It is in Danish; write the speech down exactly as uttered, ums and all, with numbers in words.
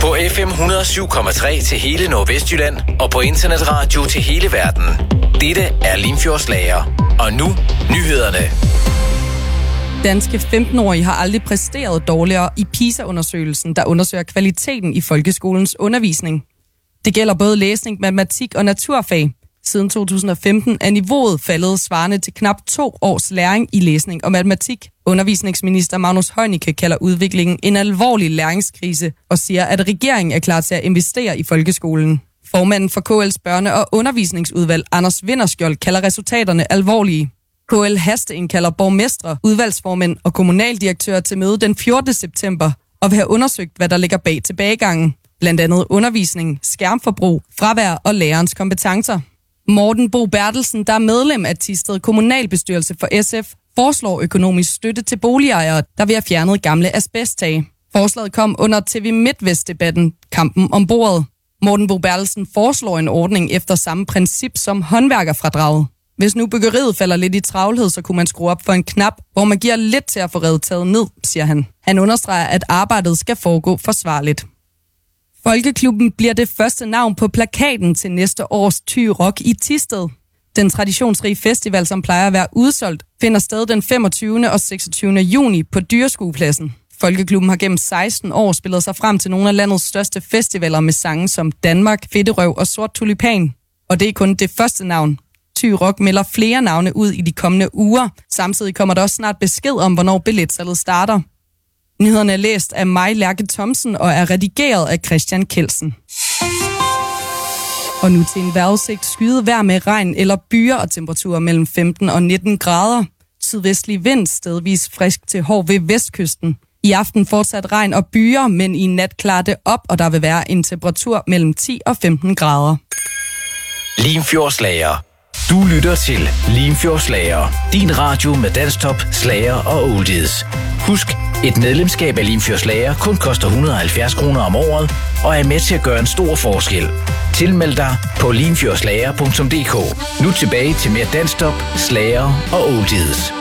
På F M et hundrede og syv komma tre til hele Nordvestjylland og på internetradio til hele verden. Dette er Limfjordsslager. Og nu nyhederne. Danske femten-årige har aldrig præsteret dårligere i PISA-undersøgelsen, der undersøger kvaliteten i folkeskolens undervisning. Det gælder både læsning, matematik og naturfag. Siden to tusind og femten er niveauet faldet svarende til knap to års læring i læsning og matematik. Undervisningsminister Magnus Heunicke kalder udviklingen en alvorlig læringskrise og siger, at regeringen er klar til at investere i folkeskolen. Formanden for K L's børne- og undervisningsudvalg, Anders Vinderskjold, kalder resultaterne alvorlige. K L hasteindkalder borgmestre, udvalgsformænd og kommunaldirektører til møde den fjortende september og vil have undersøgt, hvad der ligger bag tilbagegangen. Blandt andet undervisning, skærmforbrug, fravær og lærerens kompetencer. Morten Bo Bertelsen, der er medlem af Thisted Kommunalbestyrelse for S F, foreslår økonomisk støtte til boligejere, der vil have fjernet gamle asbesttage. Forslaget kom under T V MidtVest-debatten Kampen om bordet. Morten Bo Bertelsen foreslår en ordning efter samme princip som håndværkerfradraget. Hvis nu byggeriet falder lidt i travlhed, så kunne man skrue op for en knap, hvor man giver lidt til at få revet taget ned, siger han. Han understreger, at arbejdet skal foregå forsvarligt. Folkeklubben bliver det første navn på plakaten til næste års Thy Rock i Thisted. Den traditionsrige festival, som plejer at være udsolgt, finder sted den femogtyvende og seksogtyvende juni på Dyreskuepladsen. Folkeklubben har gennem seksten år spillet sig frem til nogle af landets største festivaler med sange som Danmark, Fedterøv og Sort Tulipan. Og det er kun det første navn. Thy Rock melder flere navne ud i de kommende uger. Samtidig kommer der også snart besked om, hvornår billetsalget starter. Nyhederne er læst af mig, Lærke Thomsen, og er redigeret af Christian Kelsen. Og nu til en vejrudsigt. Skyet vejr med regn eller byer og temperaturer mellem femten og nitten grader. Sydvestlig vind, stedvis frisk til hård ved vestkysten. I aften fortsat regn og byer, men i nat klarer det op, og der vil være en temperatur mellem ti og femten grader. Limfjordsslager. Du lytter til Limfjordsslager. Din radio med dansktop, slager og oldies. Husk, et medlemskab af Limfjordsslager kun koster et hundrede og halvfjerds kroner om året, og er med til at gøre en stor forskel. Tilmeld dig på limfjordslager punktum d k. Nu tilbage til mere dansktop, slager og oldies.